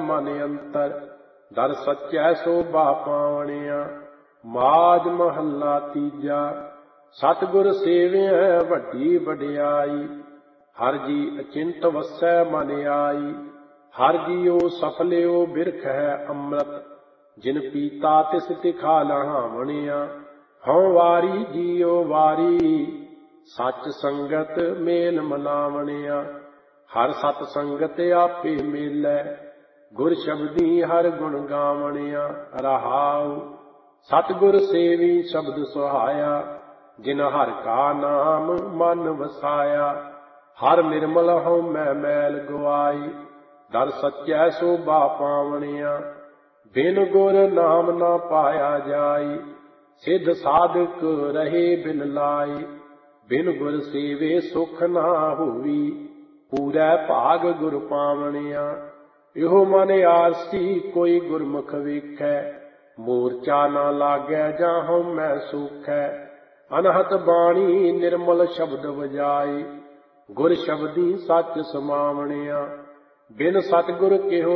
ਮਨ ਅੰਤਰ, ਦਰ ਸੱਚੈ ਸੋਭਾ ਪਾਵਣਿਆ। ਮਾਝ ਮਹੱਲਾ ਤੀਜਾ। ਸਤਿਗੁਰ ਸੇਵਿਐ ਵੱਡੀ ਵਡਿਆਈ, ਹਰਿ ਜੀ ਅਚਿੰਤ ਵਸੈ ਮਨ ਆਈ। ਹਰਿ ਜੀਉ ਸਫਲਿਓ ਬਿਰਖ ਹੈ ਅੰਮ੍ਰਿਤ, ਜਿਨ ਪੀਤਾ ਤਿਸ ਤਿਖਾ ਲਹਾਵਣਿਆ। ਹਉ ਵਾਰੀ ਜੀਉ ਵਾਰੀ, ਸੱਚ ਸੰਗਤ ਮੇਲ ਮਨਾਵਣਿਆ। ਹਰਿ ਸਤ ਸੰਗਤ ਆਪੇ ਮੇਲੈ, ਗੁਰ ਸ਼ਬਦੀ ਹਰਿ ਗੁਣ ਗਾਵਣਿਆ। ਰਹਾਉ ਸਤਿਗੁਰ ਸੇਵੀ ਸ਼ਬਦ ਸੁਹਾਇਆ, ਜਿਨ ਹਰਿ ਕਾ ਨਾਮ ਮਨ ਵਸਾਇਆ। ਹਰਿ ਨਿਰਮਲ ਹਉ ਮੈਂ ਮੈਲ ਗਵਾਈ, ਦਰ ਸੱਚੈ ਸੋਭਾ ਪਾਵਣਿਆ। ਬਿਨ ਗੁਰ ਨਾਮ ਨਾ ਪਾਇਆ ਜਾਈ, ਸਿੱਧ ਸਾਧਕ ਰਹੇ ਬਿਨ ਲਾਈ। ਬਿਨ ਗੁਰ ਸੇਵੇ ਸੁਖ ਨਾ ਹੋਈ, ਪੂਰੈ ਭਾਗ ਗੁਰ ਪਾਵਣਿਆ। ਇਹੋ ਮਨ ਆਰਸੀ ਕੋਈ ਗੁਰਮੁਖ ਵੇਖੈ, ਮੂਰਛਾ ਨਾ ਲਾਗੈ ਜਾਂ ਹਉ ਮੈਂ ਸੂਖੈ। ਅਨਹਤ ਬਾਣੀ ਨਿਰਮਲ ਸ਼ਬਦ ਵਜਾਈ, ਗੁਰ ਸ਼ਬਦੀ ਸੱਚ ਸਮਾਵਣਿਆ। ਬਿਨ ਸਤਿਗੁਰ ਕਿਹੋ